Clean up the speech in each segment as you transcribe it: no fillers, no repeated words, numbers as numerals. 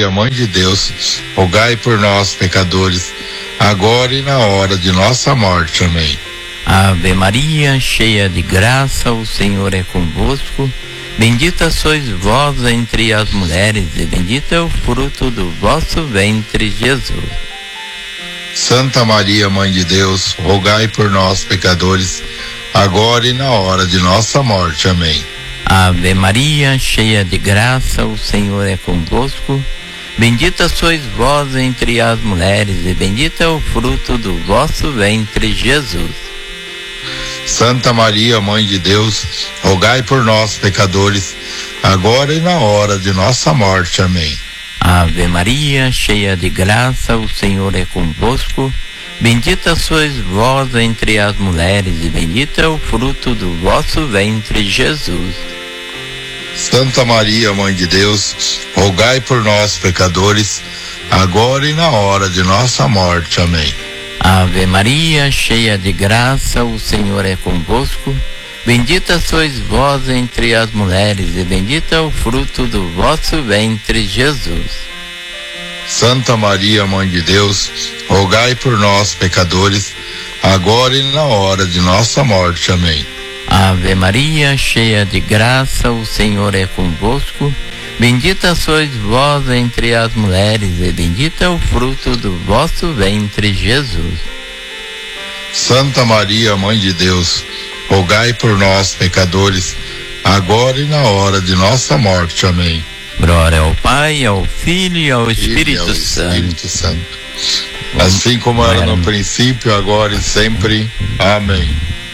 Maria, Mãe de Deus, rogai por nós, pecadores, agora e na hora de nossa morte. Amém. Ave Maria, cheia de graça, o Senhor é convosco. Bendita sois vós entre as mulheres, e bendito é o fruto do vosso ventre, Jesus. Santa Maria, Mãe de Deus, rogai por nós, pecadores, agora e na hora de nossa morte. Amém. Ave Maria, cheia de graça, o Senhor é convosco. Bendita sois vós entre as mulheres, e bendito é o fruto do vosso ventre, Jesus. Santa Maria, Mãe de Deus, rogai por nós, pecadores, agora e na hora de nossa morte. Amém. Ave Maria, cheia de graça, o Senhor é convosco. Bendita sois vós entre as mulheres, e bendito é o fruto do vosso ventre, Jesus. Santa Maria, Mãe de Deus, rogai por nós, pecadores, agora e na hora de nossa morte. Amém. Ave Maria, cheia de graça, o Senhor é convosco. Bendita sois vós entre as mulheres, e bendito é o fruto do vosso ventre, Jesus. Santa Maria, Mãe de Deus, rogai por nós, pecadores, agora e na hora de nossa morte. Amém. Ave Maria, cheia de graça, o Senhor é convosco. Bendita sois vós entre as mulheres, e bendito é o fruto do vosso ventre, Jesus. Santa Maria, Mãe de Deus, rogai por nós, pecadores, agora e na hora de nossa morte. Amém. Glória ao Pai, ao Filho e ao Espírito Santo. Assim como era no princípio, agora e sempre. Amém.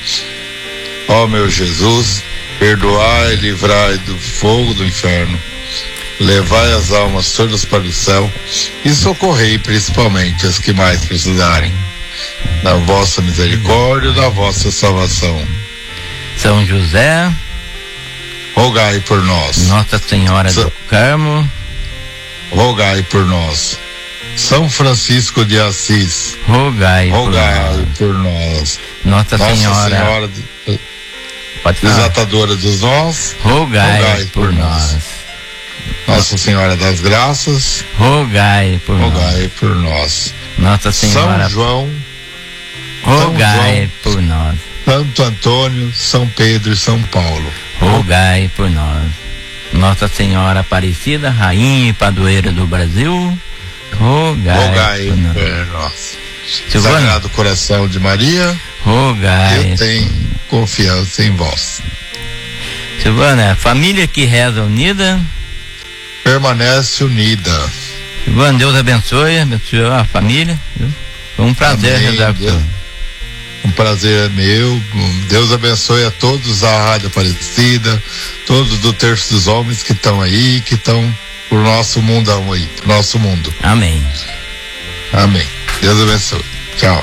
Ó meu Jesus, perdoai e livrai do fogo do inferno, levai as almas todas para o céu e socorrei principalmente as que mais precisarem da vossa misericórdia e da vossa salvação. São José, rogai por nós. Nossa Senhora do Carmo, rogai por nós. São Francisco de Assis, rogai por nós. Nossa Senhora Desatadora dos nós, rogai por nós. Nossa Senhora das Graças, rogai por nós. Nossa Senhora São João, rogai por nós. Santo Antônio, São Pedro e São Paulo, rogai por nós. Nossa Senhora Aparecida, Rainha e Padroeira do Brasil, rogai por nós. Sagrado Coração de Maria, rogai. Eu tenho confiança em vós. Silvana, família que reza unida permanece unida. Silvana, Deus abençoe a família. Foi um prazer rezar com você. Um prazer é meu. Deus abençoe a todos da Rádio Aparecida, todos do Terço dos Homens que estão aí, que estão pro nosso mundo aí, pro nosso mundo. Amém. Amém. Deus abençoe. Tchau.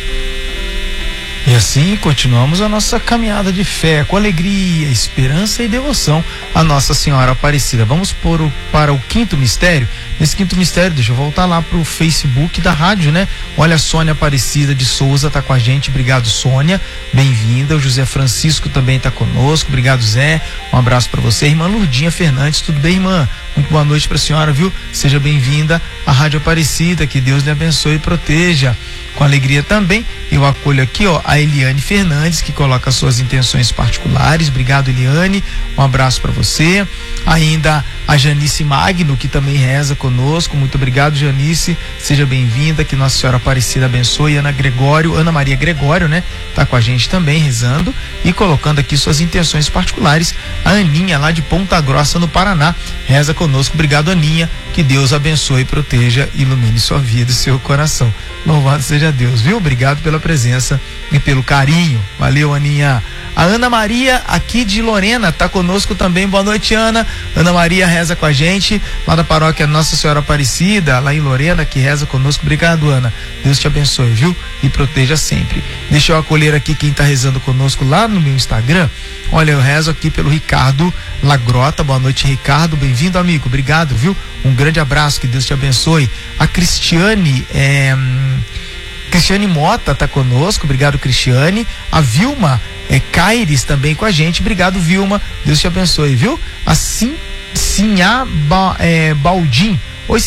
E assim continuamos a nossa caminhada de fé, com alegria, esperança e devoção a Nossa Senhora Aparecida. Vamos para o quinto mistério. Nesse quinto mistério, deixa eu voltar lá pro Facebook da rádio, né? Olha, a Sônia Aparecida de Souza tá com a gente. Obrigado, Sônia. Bem-vinda. O José Francisco também tá conosco. Obrigado, Zé. Um abraço para você. Irmã Lurdinha Fernandes, tudo bem, irmã? Muito boa noite pra senhora, viu? Seja bem-vinda à Rádio Aparecida. Que Deus lhe abençoe e proteja. Com alegria também, eu acolho aqui, ó, a Eliane Fernandes, que coloca suas intenções particulares. Obrigado, Eliane. Um abraço para você. Ainda a Janice Magno, que também reza conosco. Muito obrigado, Janice. Seja bem-vinda. Que Nossa Senhora Aparecida abençoe. Ana Maria Gregório, né? Tá com a gente também rezando e colocando aqui suas intenções particulares. A Aninha, lá de Ponta Grossa, no Paraná, reza conosco. Obrigado, Aninha. Que Deus abençoe, proteja, ilumine sua vida e seu coração. Louvado seja Deus, viu? Obrigado pela presença e pelo carinho. Valeu, Aninha. A Ana Maria, aqui de Lorena, tá conosco também. Boa noite, Ana. Ana Maria reza com a gente, lá da paróquia Nossa Senhora Aparecida, lá em Lorena, que reza conosco. Obrigado, Ana. Deus te abençoe, viu? E proteja sempre. Deixa eu acolher aqui quem tá rezando conosco lá no meu Instagram. Olha, eu rezo aqui pelo Ricardo Lagrota. Boa noite, Ricardo. Bem-vindo, amigo. Obrigado, viu? Um grande abraço, que Deus te abençoe. A Cristiane Mota tá conosco. Obrigado, Cristiane. A Vilma Caires também com a gente. Obrigado, Vilma. Deus te abençoe, viu? A Sinhá Baldim